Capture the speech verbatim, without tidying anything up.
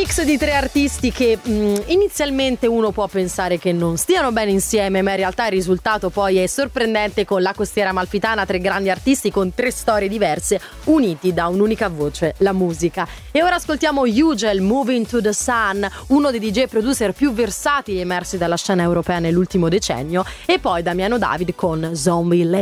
mix di tre artisti che mh, inizialmente uno può pensare che non stiano bene insieme, ma in realtà il risultato poi è sorprendente, con La Costiera Amalfitana, tre grandi artisti con tre storie diverse uniti da un'unica voce, la musica. E ora ascoltiamo Ugel, Moving to the Sun, uno dei D J producer più versatili emersi dalla scena europea nell'ultimo decennio, e poi Damiano David con Zombie Lane.